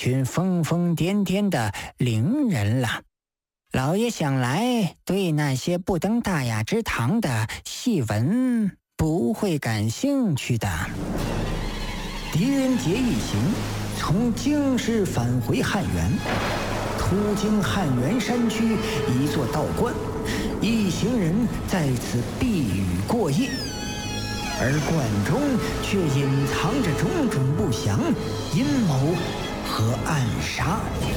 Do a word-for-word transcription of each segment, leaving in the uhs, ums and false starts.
群疯疯癫癫的伶人了。老爷想来对那些不登大雅之堂的戏文不会感兴趣的。狄仁杰一行从京师返回汉源，途经汉源山区一座道观，一行人在此避雨过夜，而观中却隐藏着种种不祥、阴谋和暗杀。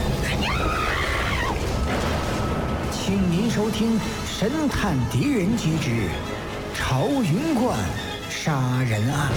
请您收听《神探狄仁杰之朝云观杀人案》。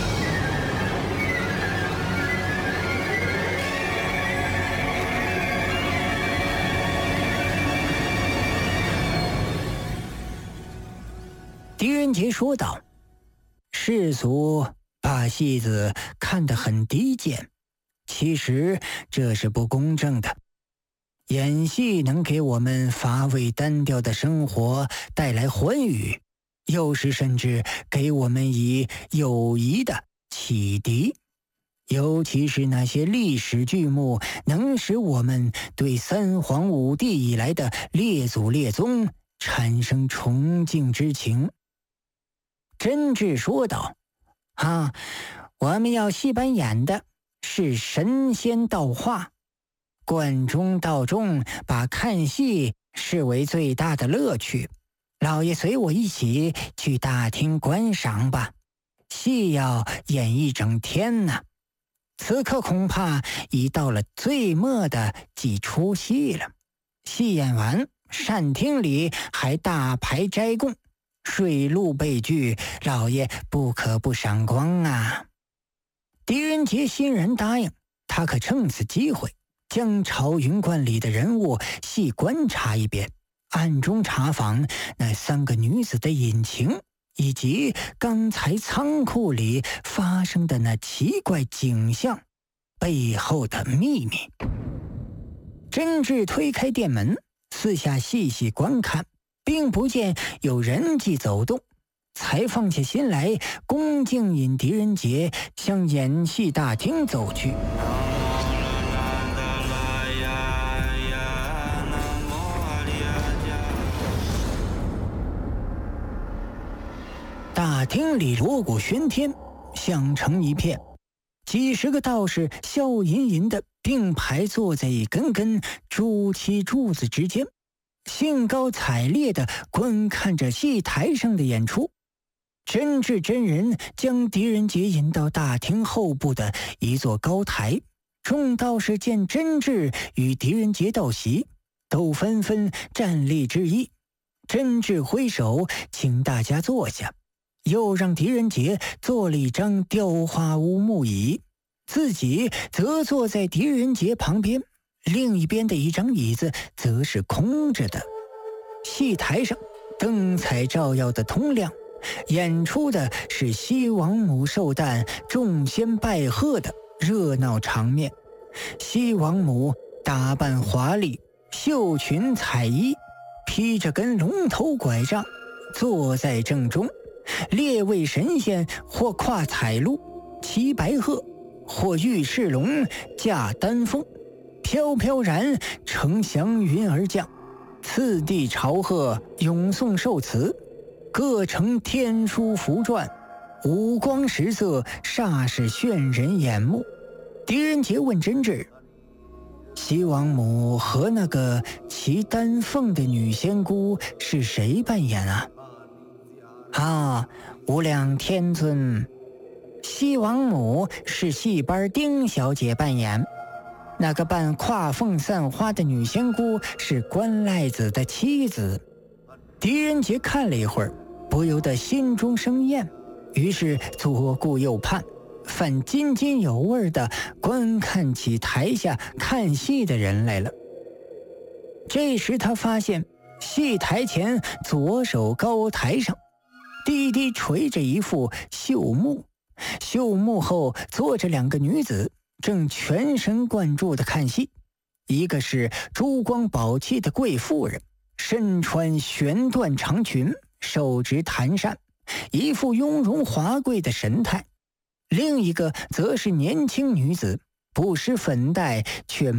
狄仁杰说道：“世俗把戏子看得很低贱，其实这是不公正的。演戏能给我们乏味单调的生活带来欢愉，有时甚至给我们以友谊的启迪。尤其是那些历史剧目，能使我们对三皇五帝以来的列祖列宗产生崇敬之情。”真挚说道：“啊，我们要戏班演的是神仙道化。观中道中把看戏视为最大的乐趣，老爷随我一起去大厅观赏吧。戏要演一整天呢，此刻恐怕已到了最末的几出戏了。戏演完，膳厅里还大排斋供，水陆备具，老爷不可不赏光啊。”狄仁杰欣然答应，他可趁此机会将朝云观里的人物细观察一遍，暗中查访那三个女子的隐情，以及刚才仓库里发生的那奇怪景象背后的秘密。真挚推开店门，四下细细观看，并不见有人迹走动，才放下心来，恭敬引狄仁杰向演戏大厅走去。大厅里锣鼓喧天，响成一片，几十个道士笑吟吟地并排坐在一根根朱漆柱子之间，兴高采烈地观看着戏台上的演出。真挚真人将狄仁杰引到大厅后部的一座高台，众道士见真挚与狄仁杰道席，都纷纷站立致意。真挚挥手请大家坐下，又让狄仁杰做了一张雕花乌木椅，自己则坐在狄仁杰旁边，另一边的一张椅子则是空着的。戏台上灯彩照耀的通亮，演出的是西王母寿诞、众仙拜贺的热闹场面。西王母打扮华丽，绣裙彩衣，披着根龙头拐杖，坐在正中。列位神仙或跨彩鹿，骑白鹤，或御赤龙，驾丹凤，飘飘然乘祥云而降，次第朝贺，咏颂寿词，各成天书符篆，五光十色，煞是炫人眼目。狄仁杰问真挚：“西王母和那个骑丹凤的女仙姑是谁扮演啊？”“啊，无量天尊，西王母是戏班丁小姐扮演，那个扮跨凤散花的女仙姑是关赖子的妻子。”狄仁杰看了一会儿，不由得心中生厌，于是左顾右盼，反津津有味地观看起台下看戏的人来了。这时他发现戏台前左手高台上低低垂着一副绣幕，绣幕后坐着两个女子，正全神贯注地看戏。一个是珠光宝气的贵妇人，身穿玄缎长裙，手执檀扇，一副雍容华贵的神态；另一个则是年轻女子，不施粉黛，却